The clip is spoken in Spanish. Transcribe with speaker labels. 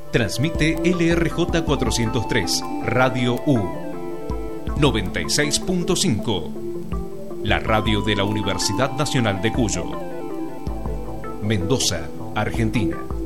Speaker 1: Transmite LRJ 403, Radio U 96.5, la radio de la Universidad Nacional de Cuyo, Mendoza, Argentina.